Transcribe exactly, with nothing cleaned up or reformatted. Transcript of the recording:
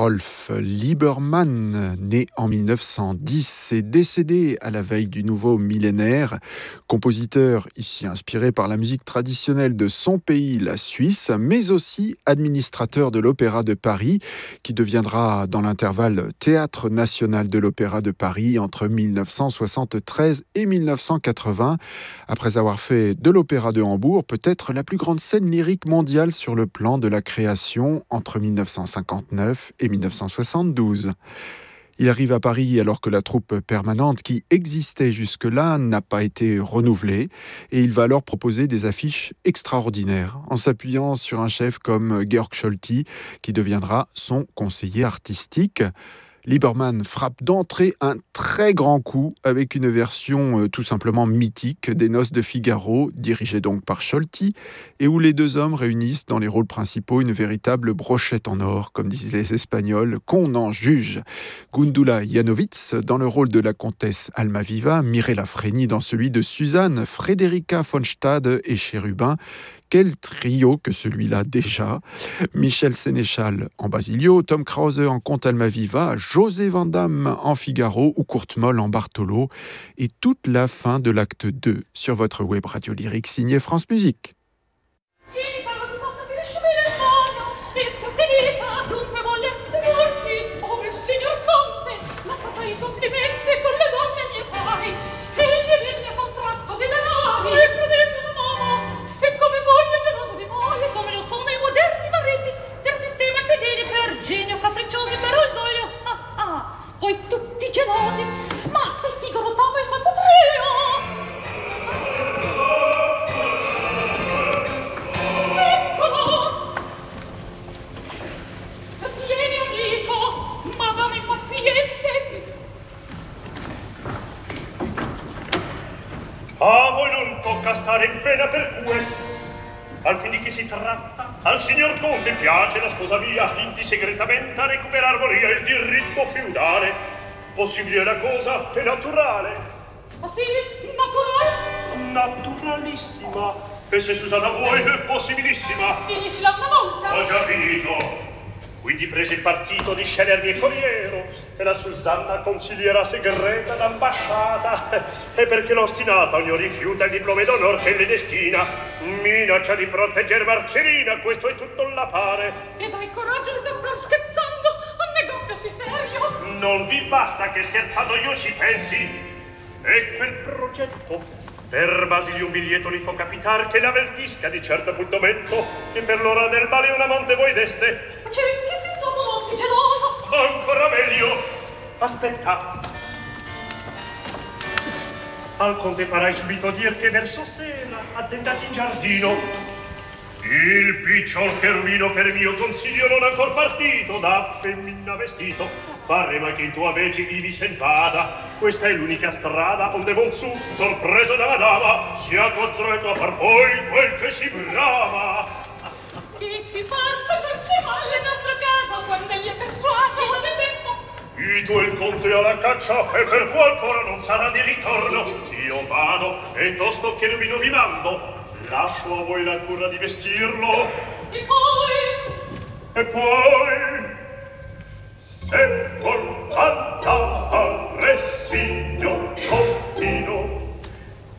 Rolf Liebermann, né en mille neuf cent dix et décédé à la veille du nouveau millénaire, compositeur ici inspiré par la musique traditionnelle de son pays, la Suisse, mais aussi administrateur de l'Opéra de Paris, qui deviendra dans l'intervalle Théâtre national de l'Opéra de Paris entre mille neuf cent soixante-treize et mille neuf cent quatre-vingts, après avoir fait de l'Opéra de Hambourg peut-être la plus grande scène lyrique mondiale sur le plan de la création entre mille neuf cent cinquante-neuf et mille neuf cent soixante-douze. Il arrive à Paris alors que la troupe permanente qui existait jusque-là n'a pas été renouvelée et il va alors proposer des affiches extraordinaires en s'appuyant sur un chef comme Georg Scholti qui deviendra son conseiller artistique. Liebermann frappe d'entrée un très grand coup avec une version euh, tout simplement mythique des Noces de Figaro, dirigée donc par Scholti, et où les deux hommes réunissent dans les rôles principaux une véritable brochette en or, comme disent les Espagnols, qu'on en juge. Gundula Janowitz dans le rôle de la comtesse Almaviva, Mirella Freni dans celui de Suzanne, Frédérica von Stade et Chérubin. Quel trio que celui-là déjà. Michel Sénéchal en Basilio, Tom Krause en Comte Almaviva, José Van Damme en Figaro ou Kurt Moll en Bartolo. Et toute la fin de l'acte deux sur votre web radio lyrique signée France Musique. Voi tutti gelosi, ma se Figaro t'ama il santo trio! Eccolo! Vieni amico, madame impaziente! A voi non tocca stare in pena per questo. Al fin di chi si tratta? Al signor Conte piace la sposa mia, indi segretamente a recuperar volia il diritto feudale. Possibile la cosa è naturale. Ma sì, naturale? Naturalissima. E se Susanna vuoi è possibilissima. Finiscila una volta. Ho già finito. Quindi prese il partito di scegliermi foriero e la Susanna consigliera segreta d'ambasciata e perché l'ostinata ogni rifiuta il diploma d'onor che le destina minaccia di proteggere Marcellina, questo è tutto la pare. E dai coraggio di star scherzando, un negozio si serio. Non vi basta che scherzando io ci pensi. E quel progetto per Basilio un biglietto li fo capitar che l'avvertisca di certo appuntamento che per l'ora del bale un amante voi deste. Ma c'è che sei tu così geloso? Ancora meglio. Aspetta. Al conte farai subito dir che verso sera attendati in giardino. Il picciol cherubino per mio consiglio non ancor partito da femmina vestito. Faremo che in tua vece ivi se vada. Questa è l'unica strada onde Bonsù, sorpreso dalla dama, sia costretto a far poi quel che si brama. Chi ti porta non ci vuole in nostra casa quando egli è persuaso del tempo. Il tuo il conte alla caccia e per qualcora non sarà di ritorno. Io vado e tosto cherubino vi mando. Lascio a voi la cura di vestirlo. E poi? E poi? Se col canta al respigno contino